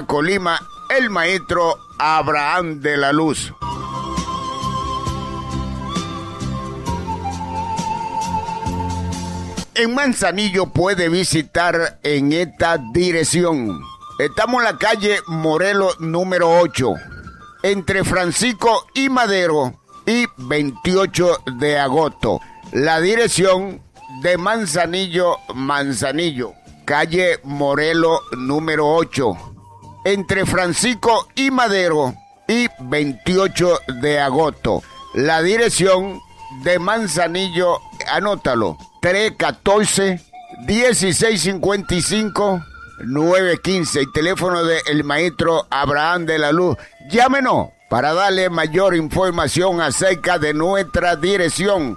Colima, el maestro Abraham de la Luz. En Manzanillo puede visitar en esta dirección. Estamos en la calle Morelos número 8, entre Francisco y Madero y 28 de agosto. La dirección de Manzanillo, calle Morelos número 8, entre Francisco y Madero y 28 de agosto. La dirección de Manzanillo, anótalo, 314-1655-915, el teléfono del maestro Abraham de la Luz. Llámenos para darle mayor información acerca de nuestra dirección.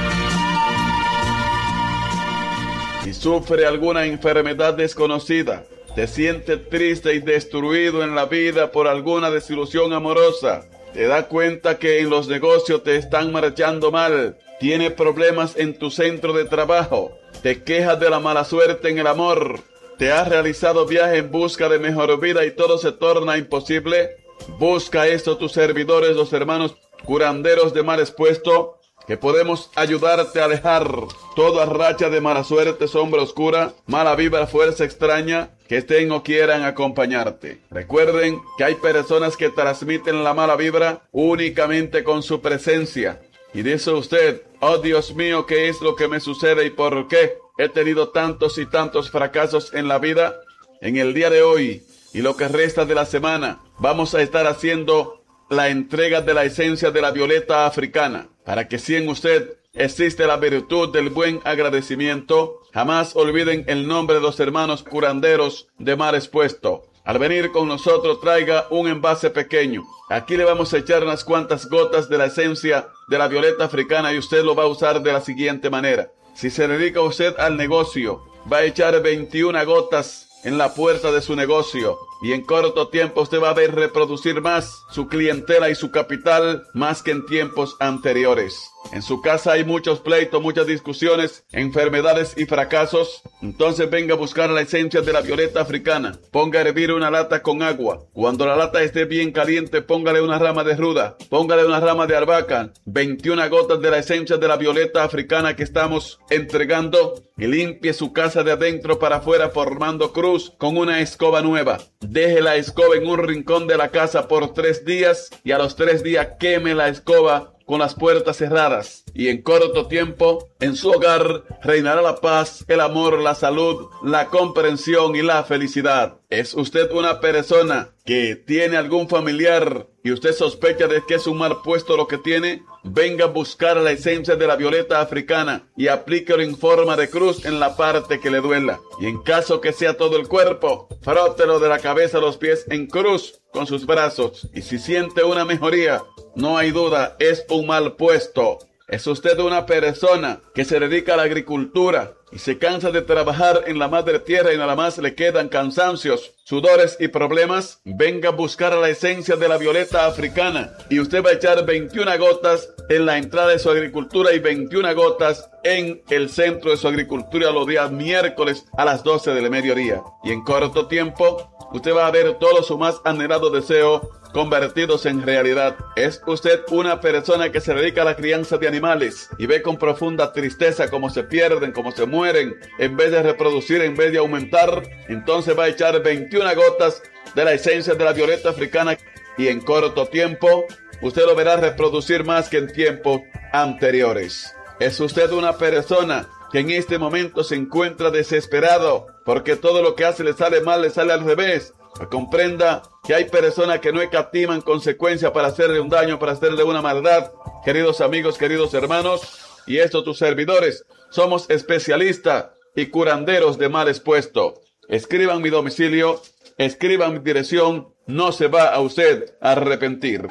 Si sufre alguna enfermedad desconocida, te sientes triste y destruido en la vida por alguna desilusión amorosa, te das cuenta que en los negocios te están marchando mal, tienes problemas en tu centro de trabajo, te quejas de la mala suerte en el amor, te has realizado viajes en busca de mejor vida y todo se torna imposible, busca esto tus servidores, los hermanos curanderos de mal expuesto, que podemos ayudarte a alejar toda racha de mala suerte, sombra oscura, mala vibra, fuerza extraña que estén o quieran acompañarte. Recuerden que hay personas que transmiten la mala vibra únicamente con su presencia. Y dice usted, oh Dios mío, ¿qué es lo que me sucede y por qué he tenido tantos y tantos fracasos en la vida? En el día de hoy y lo que resta de la semana, vamos a estar haciendo la entrega de la esencia de la violeta africana, para que si en usted existe la virtud del buen agradecimiento, jamás olviden el nombre de los hermanos curanderos de mal expuesto. Al venir con nosotros, traiga un envase pequeño. Aquí le vamos a echar unas cuantas gotas de la esencia de la violeta africana y usted lo va a usar de la siguiente manera. Si se dedica usted al negocio, va a echar 21 gotas en la puerta de su negocio y en corto tiempo usted va a ver reproducir más su clientela y su capital más que en tiempos anteriores. En su casa hay muchos pleitos, muchas discusiones, enfermedades y fracasos. Entonces venga a buscar la esencia de la violeta africana. Ponga a hervir una lata con agua. Cuando la lata esté bien caliente, póngale una rama de ruda, póngale una rama de albahaca, 21 gotas de la esencia de la violeta africana que estamos entregando y limpie su casa de adentro para afuera formando cruz con una escoba nueva. Deje la escoba en un rincón de la casa por 3 días y a los 3 días queme la escoba con las puertas cerradas y en corto tiempo en su hogar reinará la paz, el amor, la salud, la comprensión y la felicidad. ¿Es usted una persona que tiene algún familiar y usted sospecha de que es un mal puesto lo que tiene? Venga a buscar la esencia de la violeta africana y aplíquelo en forma de cruz en la parte que le duela. Y en caso que sea todo el cuerpo, frótelo de la cabeza a los pies en cruz con sus brazos. Y si siente una mejoría, no hay duda, es un mal puesto. ¿Es usted una persona que se dedica a la agricultura y se cansa de trabajar en la madre tierra y nada más le quedan cansancios, sudores y problemas? Venga a buscar la esencia de la violeta africana y usted va a echar 21 gotas en la entrada de su agricultura y 21 gotas en el centro de su agricultura los días miércoles a las 12 del mediodía. Y en corto tiempo, usted va a ver todo su más anhelado deseo convertidos en realidad. ¿Es usted una persona que se dedica a la crianza de animales y ve con profunda tristeza cómo se pierden, cómo se mueren, en vez de reproducir, en vez de aumentar? Entonces va a echar 21 gotas de la esencia de la violeta africana y en corto tiempo usted lo verá reproducir más que en tiempos anteriores. ¿Es usted una persona que en este momento se encuentra desesperado porque todo lo que hace le sale mal, le sale al revés? Comprenda que hay personas que no escatiman consecuencias para hacerle un daño, para hacerle una maldad. Queridos amigos, queridos hermanos, y estos tus servidores, somos especialistas y curanderos de mal expuesto. Escriban mi domicilio, escriban mi dirección, no se va a usted a arrepentir.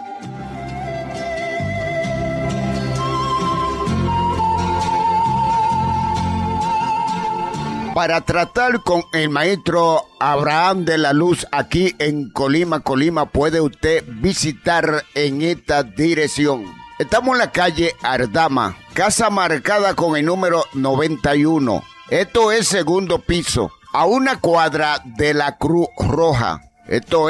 Para tratar con el maestro Abraham de la Luz aquí en Colima, puede usted visitar en esta dirección. Estamos en la calle Ardama, casa marcada con el número 91. Esto es segundo piso, a una cuadra de la Cruz Roja. Esto es